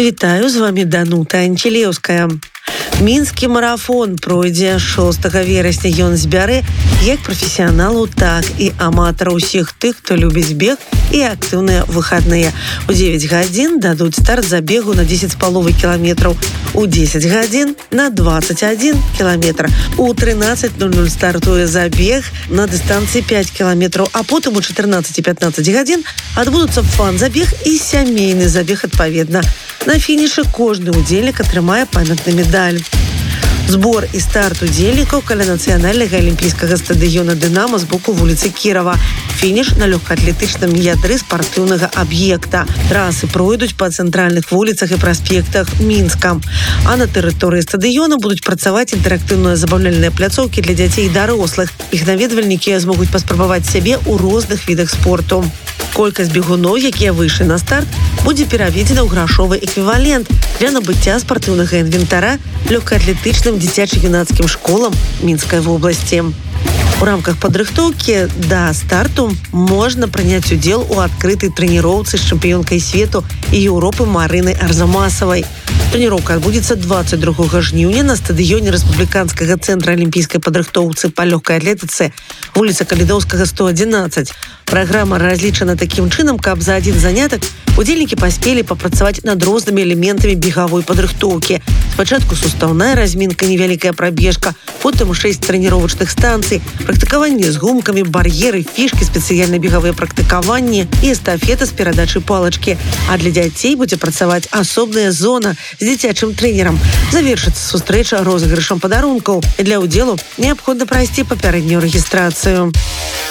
Вітаю, з вами Данута Анчелеўская. Мінскі марафон пройдзе 6 верасня. Ён збярэ як прафесіяналаў, так і аматараў, усіх тых, хто любіць бег і актыўныя выхадныя. У 9 гадзін дадуць старт забегу на 10,5 кіламетраў, у 10 гадзін на 21 кіламетр. У 13:00 стартуе забег на дыстанцыі 5 кіламетраў, а потым у 14 і 15 гадзін адбудуцца фан-забег і сямейны забег адпаведна. На фінішы кожны удзельнік атрымае памятны медаль. Збор і старт удзельнікаў каля нацыянальнага алімпійскага стадыёна «Дынамо» з боку вуліцы Кірава. Фініш на лёгкаатлетычным ядры спартыўнага аб'екта. Трасы пройдуць па цэнтральных вуліцах і праспектах Мінска. А на тэрыторыі стадыёна будуць працаваць інтэрактыўныя забаўляльныя пляцоўкі для дзяцей і дарослых. Іх наведвальнікі змогуць паспрабаваць сябе ў розных відах спорту. Колькасць бегуноў, якія выйшлі на старт, будзе пераведзена ў грашовы эквівалент для набыцця спартыўнага інвентара лёгкаатлетычным дзіцяча-юнацкім школам Мінскай вобласці. У рамках падрыхтоўкі да старту можна прыняць удзел у адкрытай трэніроўцы з чэмпіёнкай свету і Еўропы Марынай Арзамасавай. Трэніроўка адбудзецца 22 жніўня на стадыёне рэспубліканскага цэнтра алімпійскай падрыхтоўцы па лёгкай атлетыцы, вуліца Калідоўскага, 111. Праграма разлічана такім чынам, каб за адзін занятак удзельнікі паспелі папрацаваць над рознымі элементамі бегавой падрыхтоўкі. Спачатку сустаўная размінка, невялікая прабежка, потым 6 трэніровачных станцый, практыкаванне з гумкамі, бар'еры, фішкі, спецыяльныя бегавыя практыкаванні і эстафета з перадачай палачкі. А для дзяцей будзе працаваць асобная зона з дзіцячым трэнерам. Завершыцца сустрэча розыгрышам падарункаў. Для ўдзелу неабходна прайсці папярэднюю рэгістрацыю.